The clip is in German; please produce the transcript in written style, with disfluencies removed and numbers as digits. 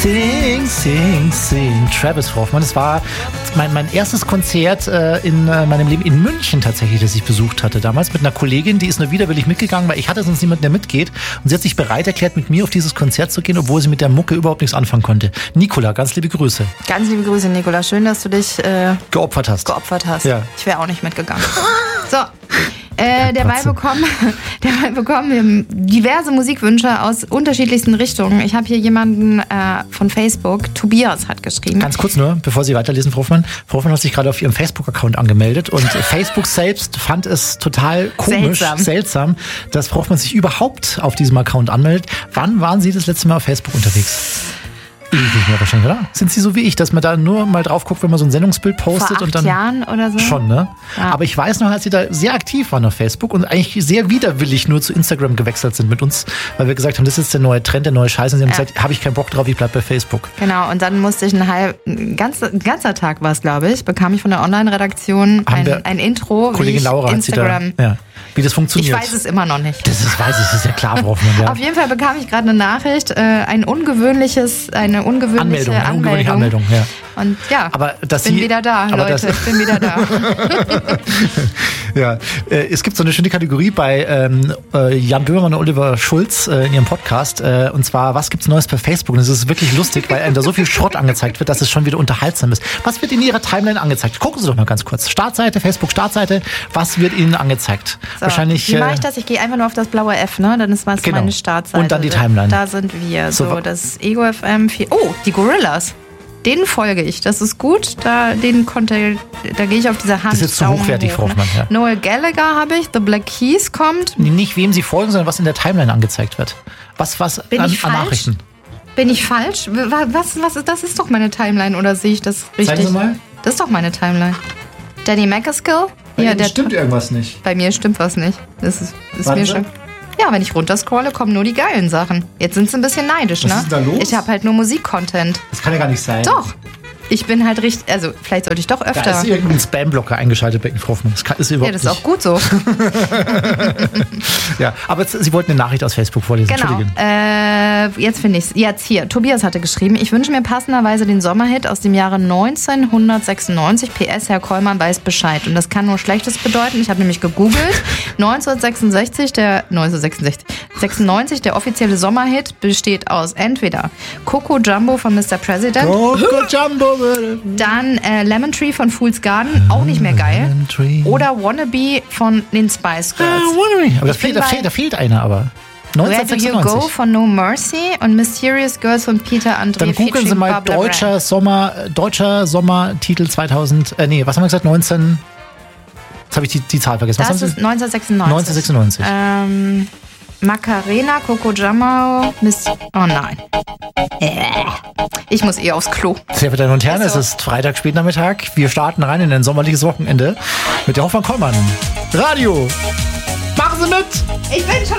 Sing, sing, sing. Travis Hoffmann. Das war mein erstes Konzert in meinem Leben in München tatsächlich, das ich besucht hatte. Damals mit einer Kollegin, die ist nur widerwillig mitgegangen, weil ich hatte sonst niemanden, der mitgeht. Und sie hat sich bereit erklärt, mit mir auf dieses Konzert zu gehen, obwohl sie mit der Mucke überhaupt nichts anfangen konnte. Nicola, ganz liebe Grüße. Ganz liebe Grüße, Nicola. Schön, dass du dich geopfert hast. Ja. Ich wäre auch nicht mitgegangen. So. Derweil bekommen wir diverse Musikwünsche aus unterschiedlichsten Richtungen. Ich habe hier jemanden von Facebook, Tobias hat geschrieben. Ganz kurz nur, bevor Sie weiterlesen, Frau Hoffmann. Frau Hoffmann hat sich gerade auf Ihrem Facebook-Account angemeldet und Facebook selbst fand es total komisch, seltsam, dass Frau Hoffmann sich überhaupt auf diesem Account anmeldet. Wann waren Sie das letzte Mal auf Facebook unterwegs? Ewig mehr wahrscheinlich, oder? Sind Sie so wie ich, dass man da nur mal drauf guckt, wenn man so ein Sendungsbild postet? Vor 8 und dann Jahren oder so? Schon, ne? Ja. Aber ich weiß noch, als Sie da sehr aktiv waren auf Facebook und eigentlich sehr widerwillig nur zu Instagram gewechselt sind mit uns, weil wir gesagt haben, das ist der neue Trend, der neue Scheiß. Und Sie haben gesagt, habe ich keinen Bock drauf, ich bleib bei Facebook. Genau, und dann musste ich ein ganzer Tag war es, glaube ich, bekam ich von der Online-Redaktion ein Intro, Kollegin Laura Instagram... Wie das funktioniert. Ich weiß es immer noch nicht. Das ist ja klar, Frau Hoffmann. Ja. Auf jeden Fall bekam ich gerade eine Nachricht, eine ungewöhnliche Anmeldung, ja. Und ja, aber ich bin wieder da, Leute, ich bin wieder da. Ja, es gibt so eine schöne Kategorie bei Jan Böhmermann und Oliver Schulz in ihrem Podcast, und zwar, was gibt's Neues bei Facebook? Und es ist wirklich lustig, weil einem da so viel Schrott angezeigt wird, dass es schon wieder unterhaltsam ist. Was wird in Ihrer Timeline angezeigt? Gucken Sie doch mal ganz kurz. Startseite, Facebook-Startseite, was wird Ihnen angezeigt? So, wahrscheinlich. Wie mache ich das? Ich gehe einfach nur auf das blaue F, ne? Dann ist was meine Startseite. Und dann die Timeline. Da sind wir. So, das Ego FM 4. Oh, die Gorillas. Denen folge ich. Das ist gut. Da gehe ich auf diese Hand. Das ist jetzt zu hochwertig, Frau Hoffmann. Ja. Noel Gallagher habe ich. The Black Keys kommt. Nicht wem Sie folgen, sondern was in der Timeline angezeigt wird. Was an Nachrichten. Bin ich falsch? Was, das ist doch meine Timeline, oder sehe ich das richtig? Zeigen Sie mal. Das ist doch meine Timeline. Danny Macaskill. Bei Ihnen stimmt irgendwas nicht. Bei mir stimmt was nicht. Das ist mir schon. Ja, wenn ich runterscrolle, kommen nur die geilen Sachen. Jetzt sind sie ein bisschen neidisch, ne? Was ist da los? Ich habe halt nur Musik-Content. Das kann ja gar nicht sein. Doch. Ich bin halt richtig, also vielleicht sollte ich doch öfter. Da ist irgendein Spam-Blocker eingeschaltet bei Ihnen, Frau Hoffmann. Das ist überhaupt das ist auch gut so. Ja, aber Sie wollten eine Nachricht aus Facebook vorlesen. Genau. Jetzt finde ich es. Jetzt hier. Tobias hatte geschrieben, ich wünsche mir passenderweise den Sommerhit aus dem Jahre 1996. PS, Herr Kollmann weiß Bescheid. Und das kann nur Schlechtes bedeuten. Ich habe nämlich gegoogelt. 96, der offizielle Sommerhit besteht aus entweder Coco Jumbo von Mr. President. Coco Jumbo. Dann Lemon Tree von Fool's Garden, auch nicht mehr geil. Oder Wannabe von den Spice Girls. Aber da fehlt einer, aber. Where Do You Go von No Mercy und Mysterious Girls von Peter André. Dann googeln Sie mal deutscher Sommertitel 2000, was haben wir gesagt, 19, jetzt habe ich die Zahl vergessen. Was das ist 1996. 1996. Macarena, Coco Jumbo, oh nein. Ich muss aufs Klo. Sehr verehrte Damen und Herren, es ist Freitag, Spätnachmittag. Wir starten rein in ein sommerliches Wochenende mit der Hoffmann-Kollmann. Radio. Machen Sie mit! Ich bin schon